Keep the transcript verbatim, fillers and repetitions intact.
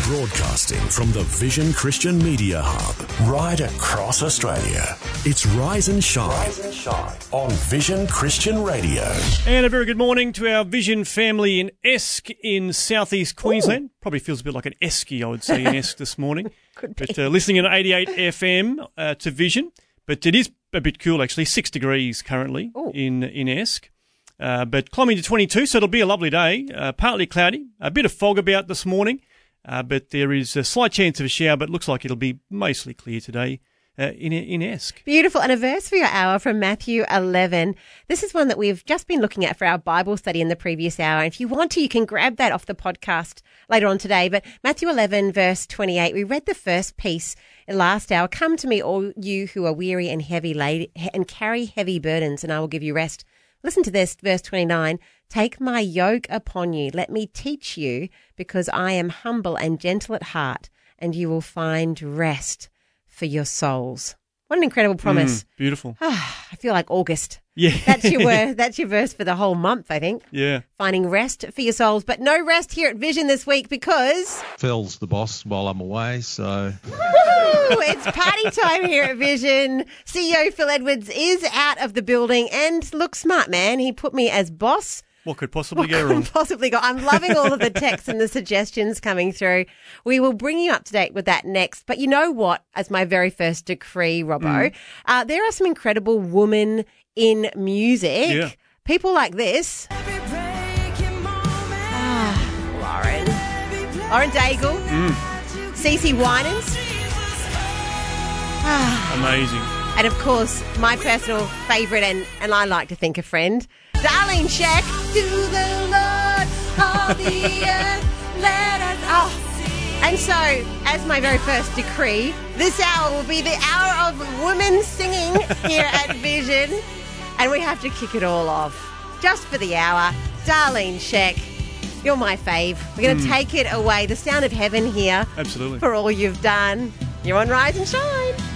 Broadcasting from the Vision Christian Media Hub, right across Australia. It's Rise and Shine, Rise and Shine on Vision Christian Radio. And a very good morning to our Vision family in Esk in southeast Queensland. Ooh. Probably feels a bit like an Esky, I would say, in Esk this morning. Could be. But uh, listening on eighty-eight F M uh, to Vision. But it is a bit cool, actually. Six degrees currently Ooh. in in Esk. Uh, but climbing to twenty-two, so it'll be a lovely day. Uh, partly cloudy, a bit of fog about this morning, uh, but there is a slight chance of a shower, but it looks like it'll be mostly clear today uh, in in Esk. Beautiful. And a verse for your hour from Matthew eleven. This is one that we've just been looking at for our Bible study in the previous hour. And if you want to, you can grab that off the podcast later on today. But Matthew eleven, verse twenty-eight, we read the first piece last hour. Come to me, all you who are weary and heavy laden, and carry heavy burdens, and I will give you rest. Listen to this, verse twenty-nine. Take my yoke upon you. Let me teach you, because I am humble and gentle at heart, and you will find rest for your souls. What an incredible promise. Mm, beautiful. I feel like August. Yeah. That's your word. That's your verse for the whole month, I think. Yeah. Finding rest for your souls. But no rest here at Vision this week because... Phil's the boss while I'm away, so... Woo! It's party time here at Vision. C E O Phil Edwards is out of the building and look smart, man. He put me as boss. What could possibly what go wrong? Could possibly go. I'm loving all of the texts and the suggestions coming through. We will bring you up to date with that next. But you know what? As my very first decree, Robbo, mm. uh, there are some incredible women in music. Yeah. People like this. Ah, Lauren. Lauren Daigle. Mm. Cece Winans. Ah. Amazing. And of course, my personal favourite, and, and I like to think a friend, Darlene Zschech. To the Lord of the earth, let us... Oh. And so, as my very first decree, this hour will be the hour of women singing here at Vision. And we have to kick it all off. Just for the hour, Darlene Zschech, you're my fave. We're going to mm. take it away. The sound of heaven here. Absolutely. For all you've done. You're on Rise and Shine.